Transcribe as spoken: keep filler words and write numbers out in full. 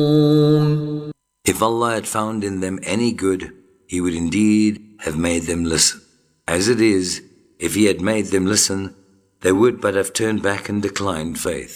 If Allah had found in them any good, He would indeed have made them listen. As it is, if He had made them listen, they would but have turned back and declined faith.